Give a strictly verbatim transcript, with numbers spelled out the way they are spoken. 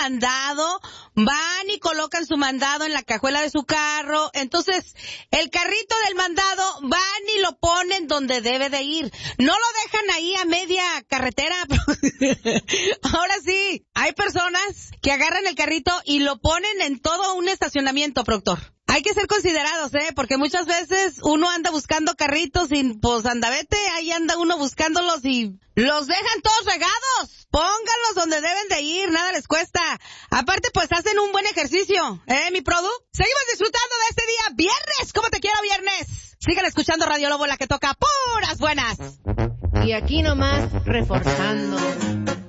mandado, van y colocan su mandado en la cajuela de su carro, entonces el carrito del mandado van y lo ponen donde debe de ir, no lo dejan ahí a media carretera. Ahora sí, hay personas que agarran el carrito y lo ponen en todo un estacionamiento, productor. Hay que ser considerados, ¿eh? Porque muchas veces uno anda buscando carritos y pues anda vete, ahí anda uno buscándolos y los dejan todos regados. Pónganlos donde deben de ir, nada les cuesta. Aparte, pues hacen un buen ejercicio, ¿eh, mi produ? Seguimos disfrutando de este día viernes. ¿Cómo te quiero, viernes? Sigan escuchando Radio Lobo, la que toca puras buenas. Y aquí nomás reforzando.